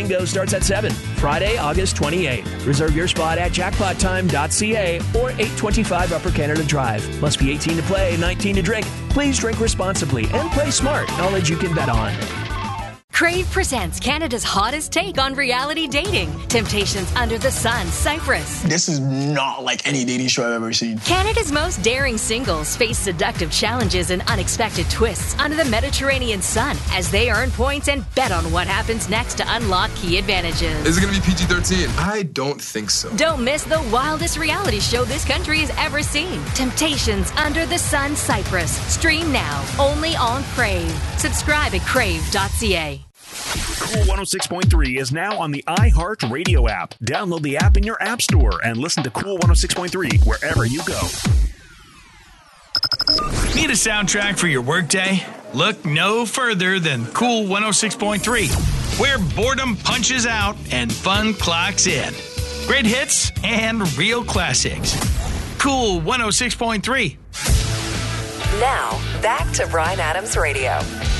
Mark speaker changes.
Speaker 1: Bingo starts at 7, Friday, August 28th. Reserve your spot at jackpottime.ca or 825 Upper Canada Drive. Must be 18 to play, 19 to drink. Please drink responsibly and play smart. Knowledge you can bet on.
Speaker 2: Crave presents Canada's hottest take on reality dating. Temptations Under the Sun, Cyprus.
Speaker 3: This is not like any dating show I've ever seen.
Speaker 2: Canada's most daring singles face seductive challenges and unexpected twists under the Mediterranean sun as they earn points and bet on what happens next to unlock key advantages.
Speaker 4: Is it going to be PG-13? I don't think so.
Speaker 2: Don't miss the wildest reality show this country has ever seen. Temptations Under the Sun, Cyprus. Stream now, only on Crave. Subscribe at crave.ca.
Speaker 5: Cool 106.3 is now on the iHeart Radio app. Download the app in your app store and listen to Cool 106.3 wherever you go.
Speaker 6: Need a soundtrack for your workday? Look no further than Cool 106.3, where boredom punches out and fun clocks in. Great hits and real classics. Cool 106.3.
Speaker 7: Now, back to Bryan Adams Radio.